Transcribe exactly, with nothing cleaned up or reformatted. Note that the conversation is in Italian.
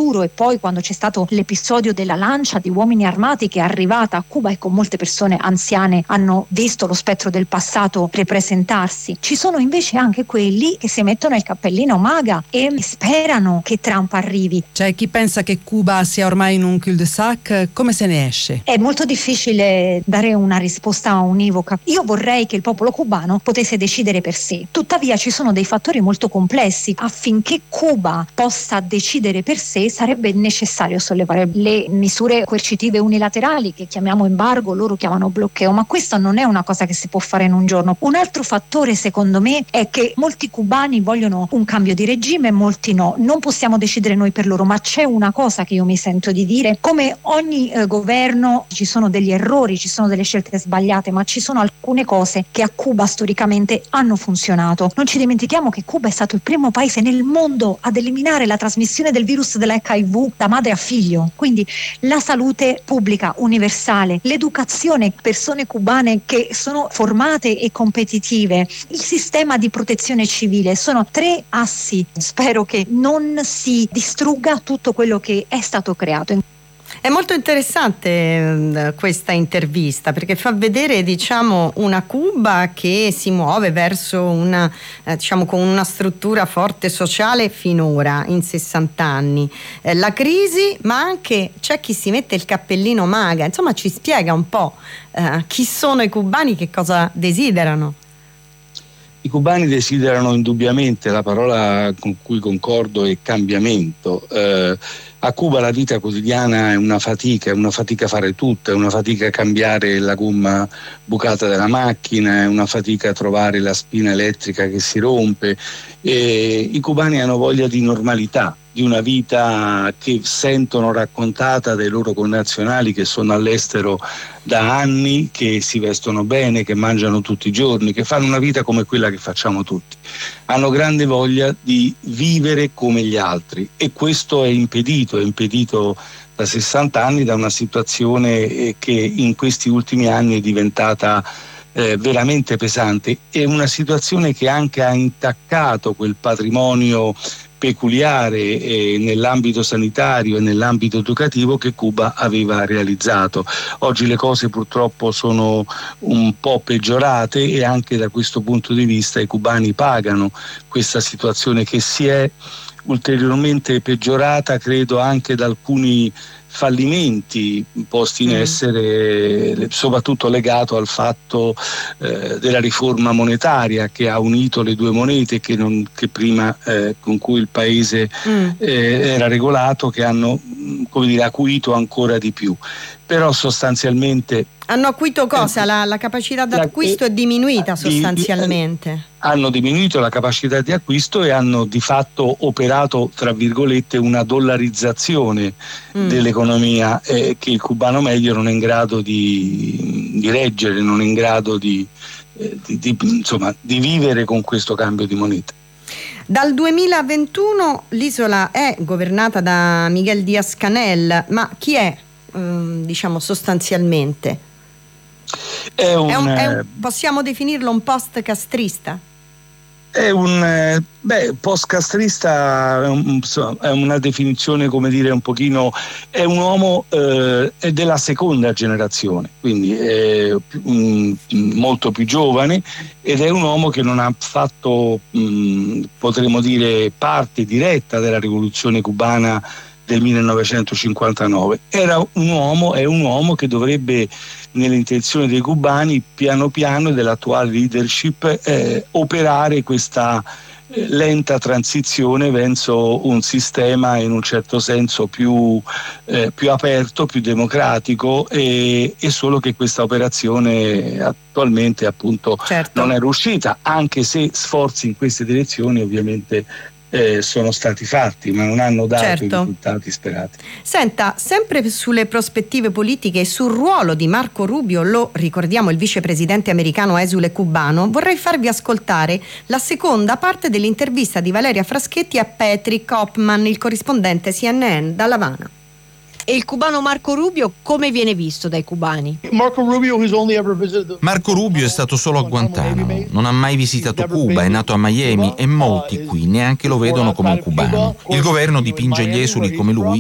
Maduro, e poi quando c'è stato l'episodio della lancia di uomini armati che è arrivata a Cuba e con molte persone anziane hanno visto lo spettro del passato ripresentarsi. Ci sono invece anche quelli che si mettono il cappellino MAGA e sperano che Trump arrivi. C'è chi pensa che Cuba sia ormai in un cul-de-sac, come se ne esce? È molto difficile dare una risposta univoca. Io vorrei che il popolo cubano potesse decidere per sé. Tuttavia ci sono dei fattori molto complessi. Affinché Cuba possa decidere per sé sarebbe necessario sollevare le misure coercitive unilaterali che chiamiamo embargo, loro chiamano blocchetto, ma questa non è una cosa che si può fare in un giorno. Un altro fattore secondo me è che molti cubani vogliono un cambio di regime e molti no. Non possiamo decidere noi per loro, ma c'è una cosa che io mi sento di dire: come ogni eh, governo ci sono degli errori, ci sono delle scelte sbagliate, ma ci sono alcune cose che a Cuba storicamente hanno funzionato. Non ci dimentichiamo che Cuba è stato il primo paese nel mondo ad eliminare la trasmissione del virus dell'H I V da madre a figlio, quindi la salute pubblica universale, l'educazione, persone cubane che sono formate e competitive, il sistema di protezione civile, sono tre assi. Spero che non si distrugga tutto quello che è stato creato. È molto interessante questa intervista perché fa vedere, diciamo, una Cuba che si muove verso una, eh, diciamo, con una struttura forte sociale finora in sessanta anni. Eh, la crisi, ma anche c'è chi si mette il cappellino MAGA. Insomma, ci spiega un po' eh, chi sono i cubani, che cosa desiderano. I cubani desiderano indubbiamente, la parola con cui concordo è cambiamento. Eh, a Cuba la vita quotidiana è una fatica, è una fatica fare tutto, è una fatica cambiare la gomma bucata della macchina, è una fatica trovare la spina elettrica che si rompe. E i cubani hanno voglia di normalità, di una vita che sentono raccontata dai loro connazionali che sono all'estero da anni, che si vestono bene, che mangiano tutti i giorni, che fanno una vita come quella che facciamo tutti. Hanno grande voglia di vivere come gli altri e questo è impedito, è impedito da sessanta anni da una situazione che in questi ultimi anni è diventata Eh, veramente pesante. È una situazione che anche ha intaccato quel patrimonio peculiare eh, nell'ambito sanitario e nell'ambito educativo che Cuba aveva realizzato. Oggi le cose purtroppo sono un po' peggiorate e anche da questo punto di vista i cubani pagano questa situazione che si è ulteriormente peggiorata, credo, anche da alcuni fallimenti posti in essere, soprattutto legato al fatto eh, della riforma monetaria che ha unito le due monete che, non, che prima eh, con cui il paese mm. eh, era regolato, che hanno, come dire, acuito ancora di più. Però sostanzialmente hanno acuito cosa? Eh, la, la capacità d'acquisto è diminuita sostanzialmente. Di, hanno diminuito la capacità di acquisto e hanno di fatto operato, tra virgolette, una dollarizzazione mm. dell'economia eh, che il cubano medio non è in grado di, di reggere, non è in grado di, eh, di, di, insomma, di vivere con questo cambio di moneta. Dal duemilaventuno l'isola è governata da Miguel Díaz-Canel, ma chi è, ehm, diciamo, sostanzialmente? È un, è un, è un, possiamo definirlo un post-castrista? È un beh, post-castrista è, un, è una definizione, come dire, un pochino, è un uomo eh, è della seconda generazione, quindi è um, molto più giovane ed è un uomo che non ha fatto, um, potremmo dire, parte diretta della rivoluzione cubana del millenovecentocinquantanove. Era un uomo, è un uomo che dovrebbe, nelle intenzioni dei cubani, piano piano, dell'attuale leadership, eh, operare questa eh, lenta transizione verso un sistema in un certo senso più, eh, più aperto, più democratico, e, e solo che questa operazione attualmente appunto certo. non è riuscita, anche se sforzi in queste direzioni ovviamente Eh, sono stati fatti, ma non hanno dato certo. i risultati sperati. Senta, sempre sulle prospettive politiche e sul ruolo di Marco Rubio, lo ricordiamo, il vicepresidente americano esule cubano, vorrei farvi ascoltare la seconda parte dell'intervista di Valeria Fraschetti a Patrick Hoffman, il corrispondente C N N da L'Avana. E il cubano Marco Rubio come viene visto dai cubani? Marco Rubio è stato solo a Guantanamo, non ha mai visitato Cuba, è nato a Miami e molti qui neanche lo vedono come un cubano. Il governo dipinge gli esuli come lui